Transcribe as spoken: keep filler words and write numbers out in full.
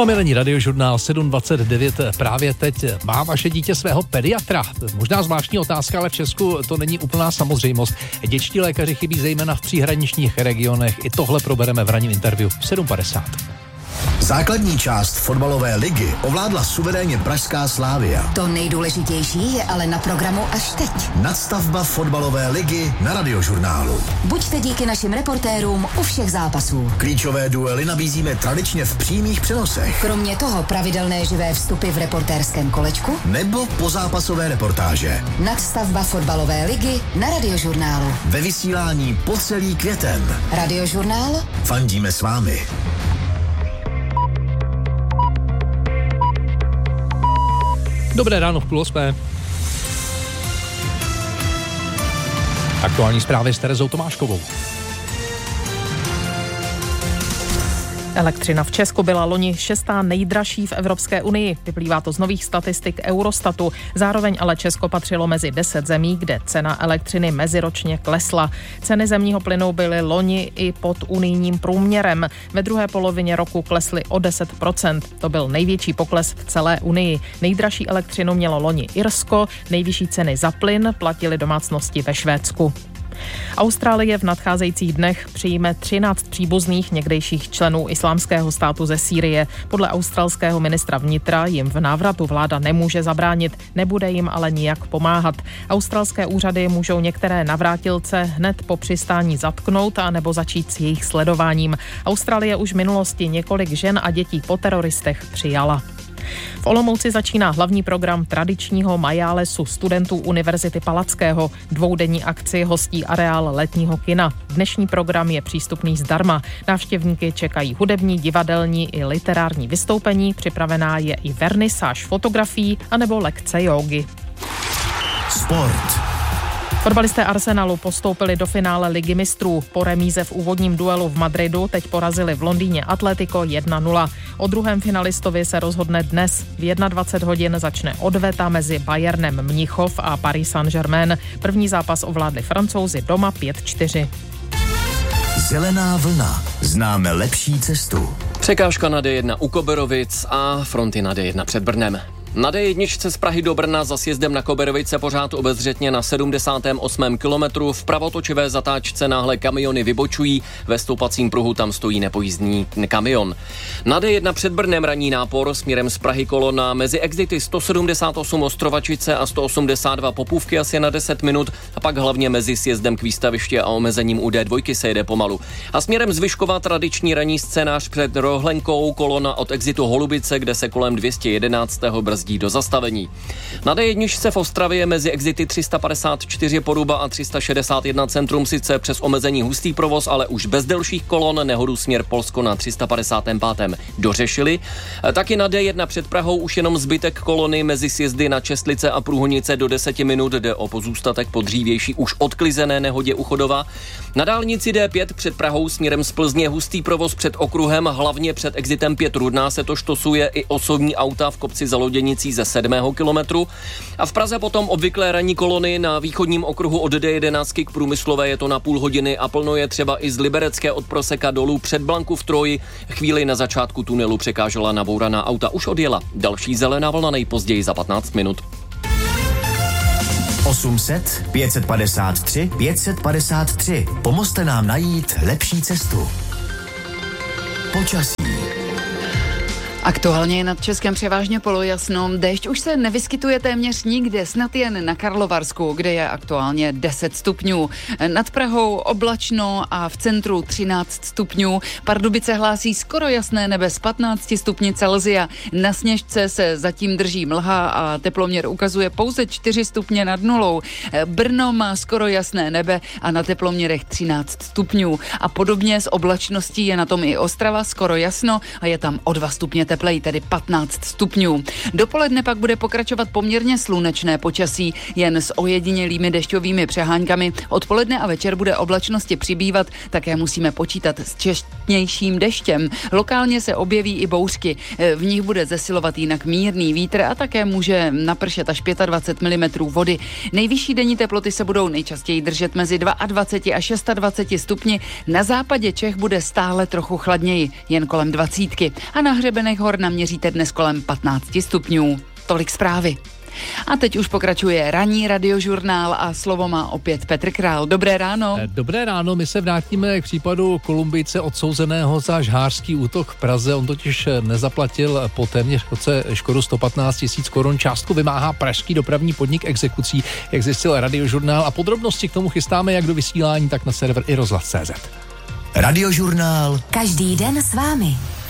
No a milení Radiožurnál sedm dvacet devět právě teď. Má vaše dítě svého pediatra? Možná zvláštní otázka, ale v Česku to není úplná samozřejmost. Dětští lékaři chybí zejména v příhraničních regionech. I tohle probereme v ranním interview v sedm padesát. Základní část fotbalové ligy ovládla suverénně pražská Slavia. To nejdůležitější je ale na programu až teď. Nadstavba fotbalové ligy na Radiožurnálu. Buďte díky našim reportérům u všech zápasů. Klíčové duely nabízíme tradičně v přímých přenosech. Kromě toho pravidelné živé vstupy v reportérském kolečku nebo pozápasové reportáže. Nadstavba fotbalové ligy na Radiožurnálu. Ve vysílání po celý květen. Radiožurnál. Fandíme s vámi. Dobré ráno v půl osmé. Aktuální zprávy s Terezou Tomáškovou. Elektřina v Česku byla loni šestá nejdražší v Evropské unii. Vyplývá to z nových statistik Eurostatu. Zároveň ale Česko patřilo mezi deset zemí, kde cena elektřiny meziročně klesla. Ceny zemního plynu byly loni i pod unijním průměrem. Ve druhé polovině roku klesly o deset procent. To byl největší pokles v celé unii. Nejdražší elektřinu mělo loni Irsko, nejvyšší ceny za plyn platily domácnosti ve Švédsku. Austrálie v nadcházejících dnech přijme třináct příbuzných někdejších členů Islámského státu ze Sýrie. Podle australského ministra vnitra jim v návratu vláda nemůže zabránit, nebude jim ale nijak pomáhat. Australské úřady můžou některé navrátilce hned po přistání zatknout a nebo začít s jejich sledováním. Austrálie už v minulosti několik žen a dětí po teroristech přijala. V Olomouci začíná hlavní program tradičního majálesu studentů Univerzity Palackého. Dvoudenní akci hostí areál letního kina. Dnešní program je přístupný zdarma. Návštěvníky čekají hudební, divadelní i literární vystoupení. Připravená je i vernisáž fotografií anebo lekce jógy. Sport. Fotbalisté Arsenalu postoupili do finále Ligy mistrů. Po remíze v úvodním duelu v Madridu teď porazili v Londýně Atletico jedna nula. O druhém finalistovi se rozhodne dnes. V dvacet jedna hodin začne odveta mezi Bayernem Mnichov a Paris Saint-Germain. První zápas ovládli Francouzi doma pět čtyři. Zelená vlna. Známe lepší cestu. Překážka na D jedna u Koberovic a fronty na D jedna před Brnem. Na D jedna z Prahy do Brna za sjezdem na Koberovice pořád obezřetně na sedmdesátém osmém kilometru. V pravotočivé zatáčce náhle kamiony vybočují, ve stoupacím pruhu tam stojí nepojízdný kamion. Na D jedna před Brnem ranní nápor směrem z Prahy kolona mezi exity sto sedmdesát osm Ostrovačice a sto osmdesát dva Popůvky asi na deset minut a pak hlavně mezi sjezdem k výstavišti a omezením u D dva se jede pomalu. A směrem z Vyškova tradiční ranní scénář před Rohlenkou kolona od exitu Holubice, kde se kolem dvě stě jedenáct brzdí do zastavení. Na D jedna se v Ostravě mezi exity tři sta padesát čtyři Poruba a tři sta šedesát jedna Centrum sice přes omezení hustý provoz, ale už bez delších kolon nehodu směr Polsko na tři sta padesát pět dořešili. Taky na D jedna před Prahou už jenom zbytek kolony mezi sjezdy na Čestlice a Průhonice do deseti minut, jde o pozůstatek po dřívější už odklizené nehodě u Chodova. Na dálnici D pět před Prahou směrem z Plzně hustý provoz před okruhem, hlavně před exitem pět Rudná se to štosuje i osobní auta v kopci za Loděnicí ze sedmého kilometru. A v Praze potom obvyklé ranní kolony na východním okruhu od D jedenáct k Průmyslové je to na půl hodiny a plno je třeba i z Liberecké od Proseka dolů před Blanku v Troji. Chvíli na začátku tunelu překážela nabouraná auta, už odjela. Další zelená vlna nejpozději za patnáct minut. osm set pět set padesát tři pět set padesát tři. Pomozte nám najít lepší cestu. Počasí. Aktuálně je nad Českem převážně polojasno. Déšť už se nevyskytuje téměř nikde, snad jen na Karlovarsku, kde je aktuálně deset stupňů. Nad Prahou oblačno a v centru třináct stupňů. Pardubice hlásí skoro jasné nebe s patnácti stupni Celsia. Na Sněžce se zatím drží mlha a teploměr ukazuje pouze čtyři stupně nad nulou. Brno má skoro jasné nebe a na teploměrech třináct stupňů. A podobně s oblačností je na tom i Ostrava, skoro jasno a je tam o dva stupně tepleji, tedy patnáct stupňů. Dopoledne pak bude pokračovat poměrně slunečné počasí, jen s ojedinělými dešťovými přeháňkami. Odpoledne a večer bude oblačnosti přibývat, také musíme počítat s četnějším deštěm. Lokálně se objeví i bouřky. V nich bude zesilovat jinak mírný vítr a také může napršet až dvacet pět milimetrů vody. Nejvyšší denní teploty se budou nejčastěji držet mezi dvacet dva a dvacet šest stupni. Na západě Čech bude stále trochu chladněji, jen kolem dvacítky. A na hřebenech hor naměříte dnes kolem patnáct stupňů. Tolik zprávy. A teď už pokračuje ranní radiožurnál a slovo má opět Petr Král. Dobré ráno. Dobré ráno, my se vrátíme k případu Kolumbijce odsouzeného za žhářský útok v Praze. On totiž nezaplatil po téměř roce škodu sto patnáct tisíc korun. Částku vymáhá pražský dopravní podnik exekucí, jak zjistil radiožurnál, a podrobnosti k tomu chystáme jak do vysílání, tak na server i rozhlas tečka cé zet. Radiožurnál. Každý den s vámi.